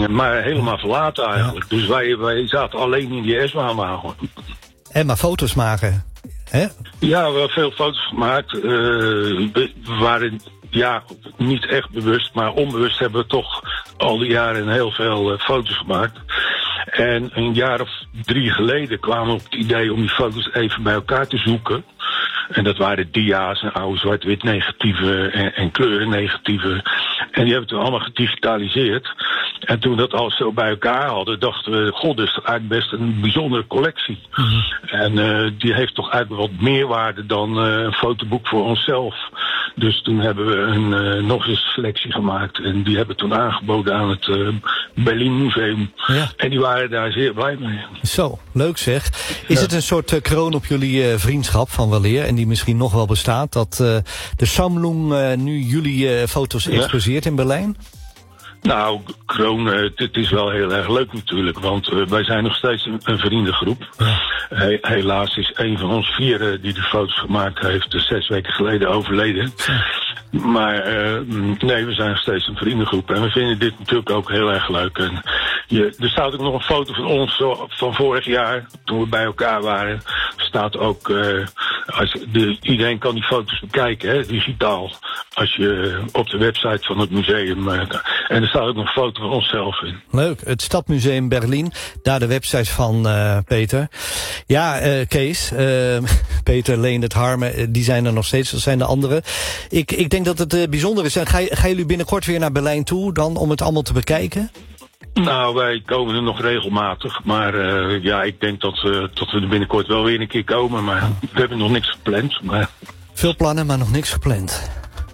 gingen. Maar helemaal verlaten eigenlijk. Ja. Dus wij zaten alleen in die S-baanwagen. En maar foto's maken, hè? Ja, we hebben veel foto's gemaakt. We waren niet echt bewust, maar onbewust hebben we toch al die jaren heel veel foto's gemaakt. En een jaar of 3 geleden kwamen we op het idee om die foto's even bij elkaar te zoeken. En dat waren dia's en oude zwart-wit negatieven en kleuren negatieven. En die hebben we allemaal gedigitaliseerd. En toen we dat alles zo bij elkaar hadden, dachten we, god, dat is eigenlijk best een bijzondere collectie. Mm-hmm. En die heeft toch eigenlijk wat meer waarde dan een fotoboek voor onszelf. Dus toen hebben we nog eens selectie gemaakt. En die hebben we toen aangeboden aan het Berlin Museum. Ja. En die waren daar zeer blij mee. Zo, leuk zeg. Is het een soort kroon op jullie vriendschap van weleer? En die misschien nog wel bestaat, dat de Sammlung nu jullie foto's exposeert in Berlijn? Nou, kroon, het is wel heel erg leuk natuurlijk, want wij zijn nog steeds een vriendengroep. Ja. Helaas is een van ons 4 die de foto's gemaakt heeft 6 weken geleden overleden. Ja. Maar nee, we zijn nog steeds een vriendengroep en we vinden dit natuurlijk ook heel erg leuk. En er staat ook nog een foto van ons van vorig jaar, toen we bij elkaar waren. Staat ook, iedereen kan die foto's bekijken, hè, digitaal. Als je op de website van het museum... en er staat ook nog een foto van onszelf in. Leuk, het Stadmuseum Berlin. Daar de website van Peter. Ja, Kees, Peter, Leendert, Harme, die zijn er nog steeds. Dat zijn de anderen. Ik denk dat het bijzonder is. Gaan jullie binnenkort weer naar Berlijn toe dan om het allemaal te bekijken? Nou, wij komen er nog regelmatig. Maar ik denk dat we er binnenkort wel weer een keer komen. Maar we hebben nog niks gepland. Maar... Veel plannen, maar nog niks gepland.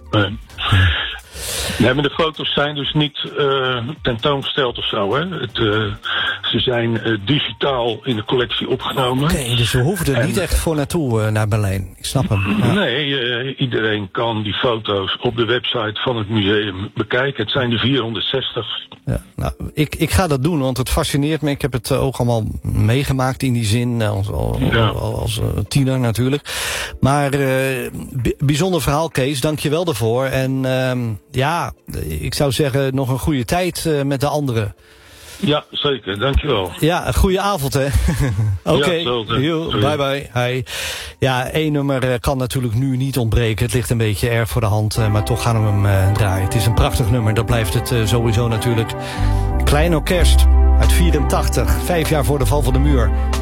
Nee, maar de foto's zijn dus niet tentoongesteld of zo, hè. Ze zijn digitaal in de collectie opgenomen. Oké, dus we hoeven er niet echt voor naartoe naar Berlijn. Ik snap hem. Ja. Nee, iedereen kan die foto's op de website van het museum bekijken. Het zijn er 460. Ja, nou, ik ga dat doen, want het fascineert me. Ik heb het ook allemaal meegemaakt in die zin, als tiener natuurlijk. Maar bijzonder verhaal, Kees. Dank je wel daarvoor. En ik zou zeggen, nog een goede tijd met de anderen. Ja, zeker. Dankjewel. Ja, een goede avond, hè. Oké, bye bye. Hi. Ja, 1 nummer kan natuurlijk nu niet ontbreken. Het ligt een beetje erg voor de hand, maar toch gaan we hem draaien. Het is een prachtig nummer, dat blijft het sowieso natuurlijk. Klein Orkest uit 84, 5 jaar voor de val van de muur.